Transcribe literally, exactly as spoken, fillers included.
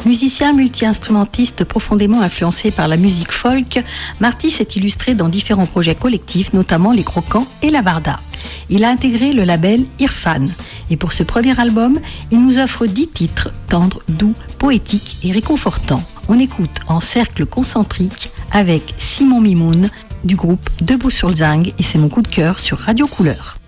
Musicien multi-instrumentiste profondément influencé par la musique folk, Marty s'est illustré dans différents projets collectifs, notamment Les Croquants et La Varda. Il a intégré le label Irfan. Et pour ce premier album, il nous offre dix titres tendres, doux, poétiques et réconfortants. On écoute en cercle concentrique avec Simon Mimoun du groupe Debout sur le Zinc et c'est mon coup de cœur sur Radio Couleur.